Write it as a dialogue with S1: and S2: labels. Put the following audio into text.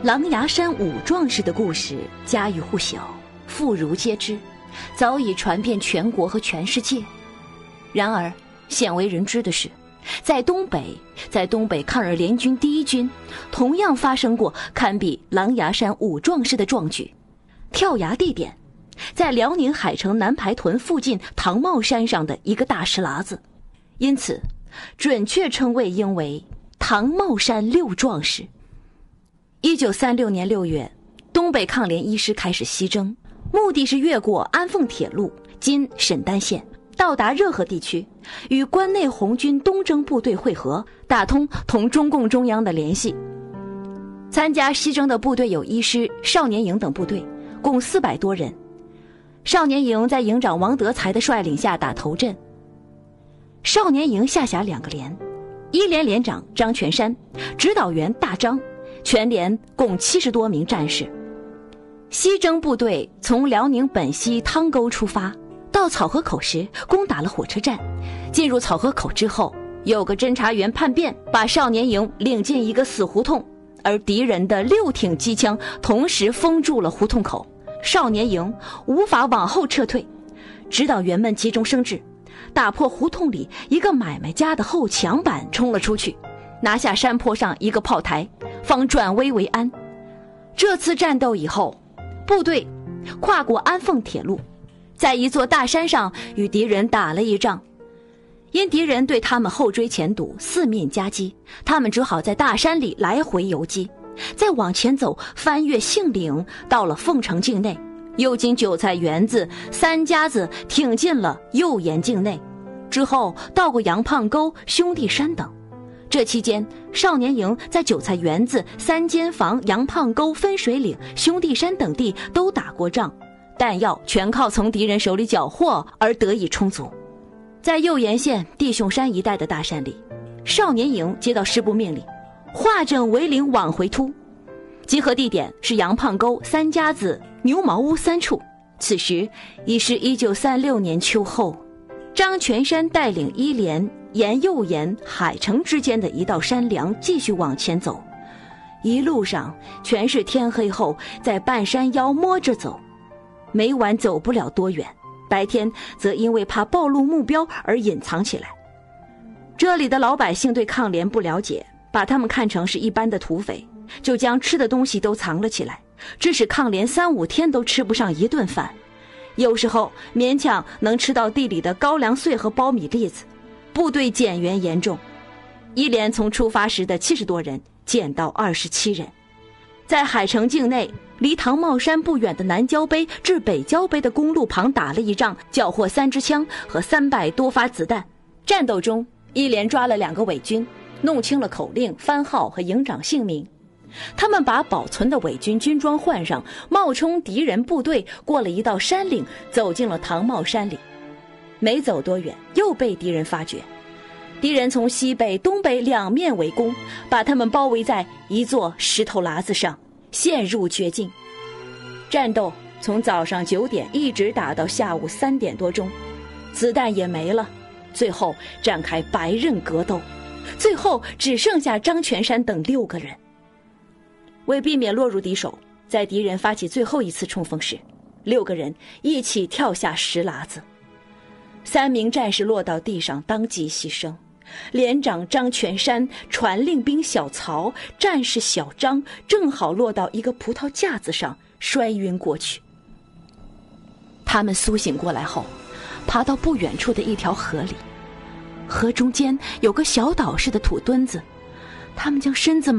S1: 狼牙山五壮士的故事家喻户晓，妇孺皆知，早已传遍全国和全世界。然而鲜为人知的是，在东北抗日联军第一军同样发生过堪比狼牙山五壮士的壮举。跳崖地点在辽宁海城南排屯附近唐茂山上的一个大石砬子，因此准确称谓应为唐茂山六壮士。1936年6月，东北抗联一师开始西征，目的是越过安凤铁路今沈丹县，到达热河地区，与关内红军东征部队会合，打通同中共中央的联系。参加西征的部队有一师、少年营等部队，共400多人。少年营在营长王德才的率领下打头阵。少年营下辖2个连，一连连长张全山，指导员大张，全连共70多名战士。西征部队从辽宁本溪汤沟出发，到草河口时攻打了火车站。进入草河口之后，有个侦察员叛变，把少年营领进一个死胡同，而敌人的6挺机枪同时封住了胡同口，少年营无法往后撤退。指导员们急中生智，打破胡同里一个买卖家的后墙板冲了出去，拿下山坡上一个炮台，方转危为安。这次战斗以后，部队跨过安凤铁路，在一座大山上与敌人打了一仗。因敌人对他们后追前堵，四面夹击，他们只好在大山里来回游击。再往前走，翻越杏岭，到了凤城境内，又经韭菜园子、三家子，挺进了右岩境内，之后到过杨胖沟、兄弟山等。这期间，少年营在韭菜园子、三间房、杨胖沟、分水岭、兄弟山等地都打过仗，弹药全靠从敌人手里缴获而得以充足。在右岩县弟兄山一带的大山里，少年营接到师部命令，化整为零往回突。集合地点是杨胖沟、三家子、牛毛屋3处。此时已是1936年秋后，张全山带领一连沿右岩海城之间的一道山梁继续往前走，一路上全是天黑后在半山腰摸着走，每晚走不了多远，白天则因为怕暴露目标而隐藏起来。这里的老百姓对抗联不了解，把他们看成是一般的土匪，就将吃的东西都藏了起来，致使抗联3、5天都吃不上一顿饭，有时候勉强能吃到地里的高粱穗和苞米粒子。部队减员严重，一连从出发时的70多人减到27人。在海城境内离唐茂山不远的南郊碑至北郊碑的公路旁打了一仗，缴获3支枪和300多发子弹。战斗中，一连抓了2个伪军，弄清了口令、番号和营长姓名。他们把保存的伪军军装换上，冒充敌人部队，过了一道山岭，走进了唐茂山里。没走多远，又被敌人发觉。敌人从西北、东北两面围攻，把他们包围在一座石头砬子上，陷入绝境。战斗从早上9点一直打到下午3点多钟，子弹也没了，最后展开白刃格斗，最后只剩下张全山等6个人。为避免落入敌手，在敌人发起最后一次冲锋时，6个人一起跳下石砬子，3名战士落到地上当即牺牲，连长张全山、传令兵小曹、战士小张正好落到一个葡萄架子上摔晕过去。他们苏醒过来后，爬到不远处的一条河里，河中间有个小岛似的土墩子，他们将身子